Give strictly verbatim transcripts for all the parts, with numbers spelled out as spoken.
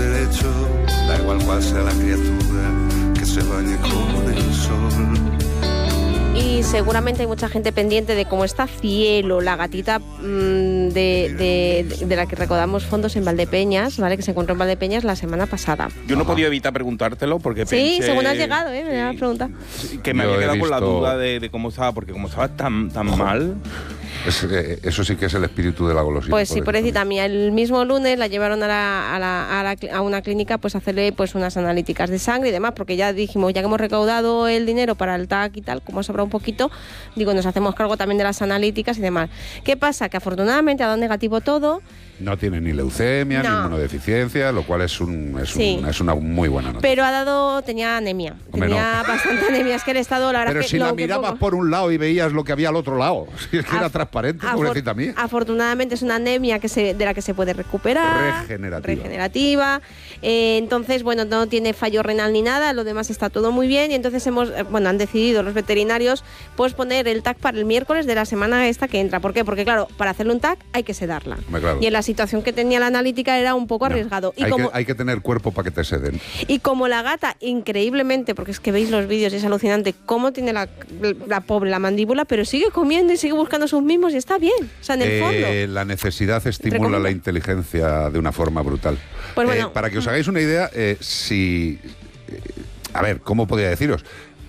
derecho, da igual cuál sea la criatura que se bañe con el sol. Y seguramente hay mucha gente pendiente de cómo está Cielo, la gatita mmm, de, de, de la que recaudamos fondos en Valdepeñas, ¿vale? Que se encontró en Valdepeñas la semana pasada. Yo no he podido evitar preguntártelo porque sí, pensé... Sí, según has llegado, ¿eh? Me sí, pregunta. Que me Yo había quedado visto... con la duda de, de cómo estaba, porque como estaba tan, tan oh. mal... Es, eh, eso sí que es el espíritu de la golosina. Pues sí, pobrecita mía. El mismo lunes la llevaron a, la, a, la, a, la, a una clínica pues a hacerle pues unas analíticas de sangre y demás, porque ya dijimos, ya que hemos recaudado el dinero para el T A C y tal, como ha sobrado un poquito, digo, nos hacemos cargo también de las analíticas y demás. ¿Qué pasa? Que afortunadamente ha dado negativo todo. No tiene ni leucemia, no. ni inmunodeficiencia, lo cual es, un, es, sí. un, es una muy buena noticia. Pero ha dado, tenía anemia. Hombre, tenía no. bastante anemia. Es que el estado, la verdad Pero que si la lo, mirabas poco... por un lado y veías lo que había al otro lado. Si es que Af era transparente, afor pobrecita mía. Afortunadamente es una anemia que se, de la que se puede recuperar. Regenerativa. Regenerativa. Eh, entonces, bueno, no tiene fallo renal ni nada, lo demás está todo muy bien. Y entonces hemos, bueno, han decidido los veterinarios pues poner el T A C para el miércoles de la semana esta que entra. ¿Por qué? Porque claro, para hacerle un T A C hay que sedarla. Claro. Y en la situación que tenía la analítica era un poco no, arriesgado. Y hay, como, que, hay que tener cuerpo para que te seden. Y como la gata, increíblemente, porque es que veis los vídeos y es alucinante cómo tiene la, la pobre la mandíbula, pero sigue comiendo y sigue buscando sus mismos y está bien. O sea, en el eh, fondo. La necesidad estimula la inteligencia de una forma brutal. Pues bueno, eh, para que os hagáis una idea, eh, si... Eh, a ver, ¿cómo podría deciros?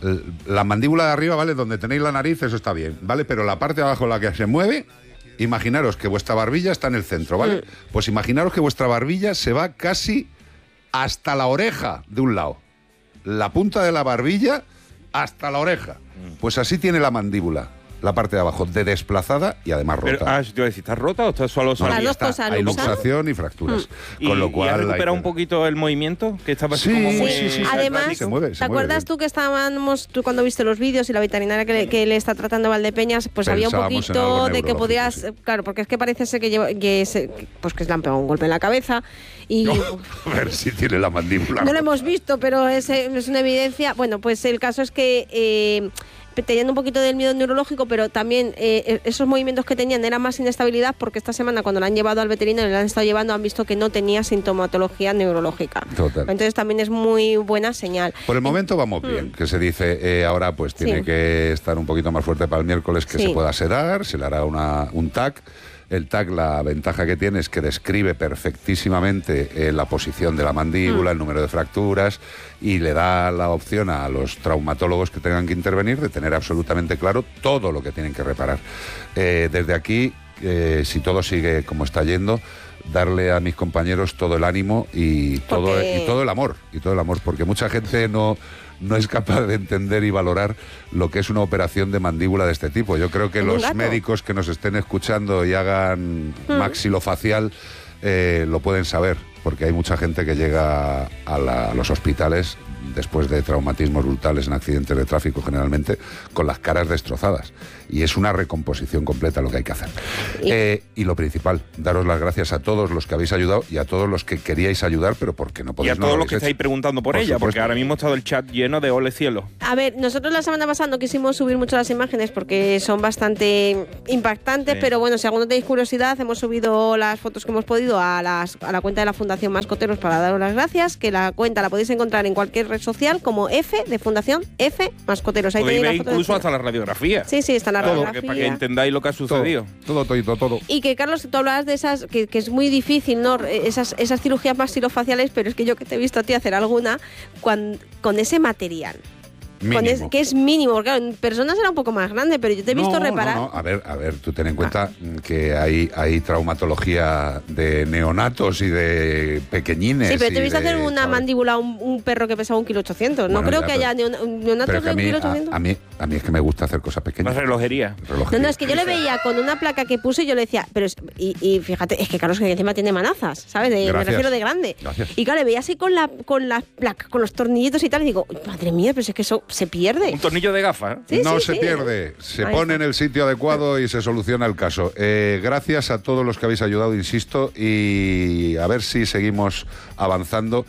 La mandíbula de arriba, ¿vale? Donde tenéis la nariz, eso está bien, ¿vale? Pero la parte de abajo, la que se mueve... Imaginaros que vuestra barbilla está en el centro, ¿vale? Mm. Pues imaginaros que vuestra barbilla se va casi hasta la oreja de un lado. La punta de la barbilla hasta la oreja. Mm. Pues así tiene la mandíbula, la parte de abajo, de desplazada y además rota. Pero, ah, yo decía, ¿está rota o está solo no, las dos está, cosas, hay luxación y fracturas. Mm. Con ¿Y, lo cual ¿y ha recuperado que... un poquito el movimiento? Que estaba sí, como muy... sí, sí, sí. Además, se mueve, se ¿te mueve acuerdas bien. tú que estábamos, tú cuando viste los vídeos y la veterinaria que le, que le está tratando Valdepeñas, pues había un poquito de que podías, sí. Claro, porque es que parece ser que, lleva, que, se, pues que le han pegado un golpe en la cabeza y... No, a ver si tiene la mandíbula. No lo hemos visto, pero es, es una evidencia. Bueno, pues el caso es que... Eh, teniendo un poquito del miedo neurológico, pero también eh, esos movimientos que tenían eran más inestabilidad porque esta semana cuando la han llevado al veterinario y la han estado llevando han visto que no tenía sintomatología neurológica. Total. Entonces también es muy buena señal. Por el momento vamos mm. bien, que se dice eh, ahora pues tiene sí. que estar un poquito más fuerte para el miércoles, que sí. se pueda sedar, se le hará una, un T A C. El T A C, la ventaja que tiene es que describe perfectísimamente eh, la posición de la mandíbula, mm. el número de fracturas y le da la opción a los traumatólogos que tengan que intervenir de tener absolutamente claro todo lo que tienen que reparar. Eh, desde aquí, eh, si todo sigue como está yendo, darle a mis compañeros todo el ánimo y todo, porque... y todo el amor, y todo el amor, porque mucha gente no... no es capaz de entender y valorar lo que es una operación de mandíbula de este tipo. Yo creo que los gato? médicos que nos estén escuchando y hagan mm. maxilofacial eh, lo pueden saber, porque hay mucha gente que llega a, la, a los hospitales después de traumatismos brutales en accidentes de tráfico generalmente, con las caras destrozadas. Y es una recomposición completa lo que hay que hacer. Y, eh, y lo principal, daros las gracias a todos los que habéis ayudado y a todos los que queríais ayudar, pero porque no podéis. Y a todos no los que hecho. estáis preguntando por, por ella, supuesto. Porque ahora mismo ha estado el chat lleno de ole cielo. A ver, nosotros la semana pasada no quisimos subir mucho las imágenes porque son bastante impactantes, sí. pero bueno, si alguno tenéis curiosidad, hemos subido las fotos que hemos podido a, las, a la cuenta de la Fundación Mascoteros para daros las gracias, que la cuenta la podéis encontrar en cualquier red social como F de Fundación F Mascoteros. Ahí podéis tenéis ver incluso hasta la radiografía. Sí, sí, está la todo, radiografía. Para que entendáis lo que ha sucedido. Todo, todo, todo, todo. Y que, Carlos, tú hablabas de esas, que, que es muy difícil, ¿no? Esas, esas cirugías maxilofaciales, pero es que yo que te he visto a ti hacer alguna cuando, con ese material. Con es, que es mínimo, porque claro, en personas era un poco más grande, pero yo te he visto no, reparar. No, no, a ver, a ver, tú ten en cuenta ah. que hay, hay traumatología de neonatos y de pequeñines. Sí, pero te he visto de, hacer una ¿sabes? mandíbula a un, un perro que pesaba un kilo ochocientos. No bueno, creo ya, que haya neonatos de un kilo ochocientos. A, a, mí, a mí es que me gusta hacer cosas pequeñas. Más relojería. relojería. No, no, es que yo le veía con una placa que puse y yo le decía, pero es, y, y fíjate, es que Carlos que encima tiene manazas, ¿sabes? De, me refiero de grande. Gracias. Y claro, le veía así con la, con la placa, con los tornillitos y tal, y digo, madre mía, pero es que eso se pierde. Un tornillo de gafa, ¿eh? Sí, no sí, se sí. pierde, se Ahí pone está. en el sitio adecuado y se soluciona el caso. Eh, gracias a todos los que habéis ayudado, insisto, y a ver si seguimos avanzando,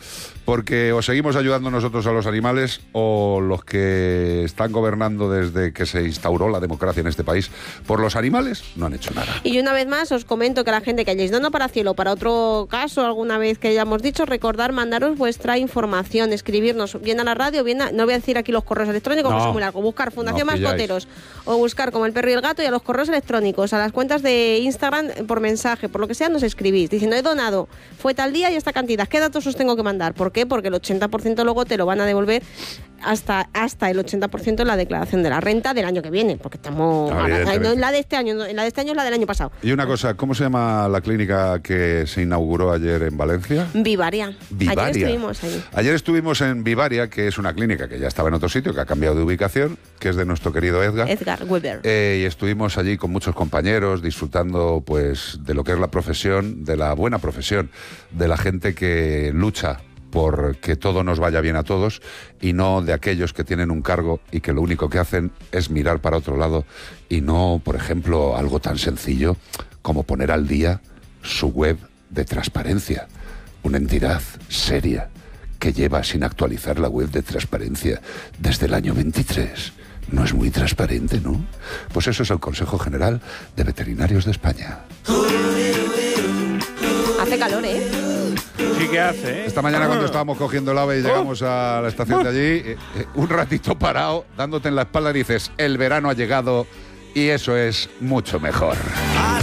Porque o seguimos ayudando nosotros a los animales o los que están gobernando desde que se instauró la democracia en este país por los animales no han hecho nada. Y una vez más os comento que la gente que hayáis dado para Cielo, para otro caso, alguna vez que hayamos dicho, recordar mandaros vuestra información, escribirnos bien a la radio, bien a, no voy a decir aquí los correos electrónicos, no, que es muy largo, buscar Fundación no, Mascoteros o buscar como El Perro y el Gato y a los correos electrónicos, a las cuentas de Instagram por mensaje, por lo que sea, nos escribís diciendo he donado, fue tal día y esta cantidad, ¿qué datos os tengo que mandar? ¿Por qué? Porque el ochenta por ciento luego te lo van a devolver hasta, hasta el ochenta por ciento en la declaración de la renta del año que viene, porque estamos... No, en la de este año, en la de este año es la del año pasado. Y una cosa, ¿cómo se llama la clínica que se inauguró ayer en Valencia? Vivaria. Vivaria. Ayer estuvimos allí. Ayer estuvimos en Vivaria, que es una clínica que ya estaba en otro sitio, que ha cambiado de ubicación, que es de nuestro querido Edgar. Edgar Weber. Eh, y estuvimos allí con muchos compañeros, disfrutando pues de lo que es la profesión, de la buena profesión, de la gente que lucha por que todo nos vaya bien a todos y no de aquellos que tienen un cargo y que lo único que hacen es mirar para otro lado y no, por ejemplo, algo tan sencillo como poner al día su web de transparencia. Una entidad seria que lleva sin actualizar la web de transparencia desde el año veintitrés. No es muy transparente, ¿no? Pues eso es el Consejo General de Veterinarios de España. Hace calor, ¿eh? Sí que hace, ¿eh? Esta mañana cuando estábamos cogiendo el AVE y llegamos a la estación de allí, eh, eh, un ratito parado, dándote en la espalda dices, el verano ha llegado y eso es mucho mejor.